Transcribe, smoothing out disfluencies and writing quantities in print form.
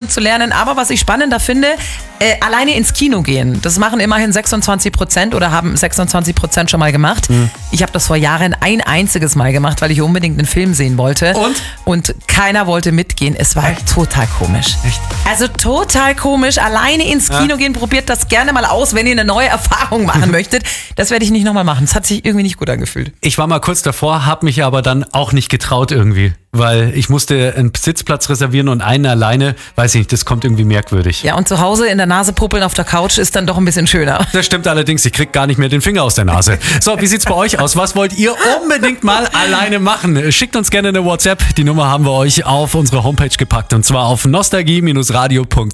zu lernen. Aber was ich spannender finde, alleine ins Kino gehen. Das machen immerhin 26% oder haben 26% schon mal gemacht. Ich habe das vor Jahren ein einziges Mal gemacht, weil ich unbedingt einen Film sehen wollte. Und keiner wollte mitgehen. Es war total komisch. Echt? Also total komisch. Alleine ins Kino gehen, probiert das gerne mal aus, wenn ihr eine neue Erfahrung machen möchtet. Das werde ich nicht nochmal machen. Das hat sich irgendwie nicht gut angefühlt. Ich war mal kurz davor, habe mich aber dann auch nicht getraut irgendwie. Weil ich musste einen Sitzplatz reservieren und einen alleine, weiß ich nicht, das kommt irgendwie merkwürdig. Ja, und zu Hause in der Nase puppeln auf der Couch ist dann doch ein bisschen schöner. Das stimmt allerdings, ich krieg gar nicht mehr den Finger aus der Nase. So, wie sieht's bei euch aus? Was wollt ihr unbedingt mal alleine machen? Schickt uns gerne eine WhatsApp. Die Nummer haben wir euch auf unsere Homepage gepackt und zwar auf nostalgie-radio.de.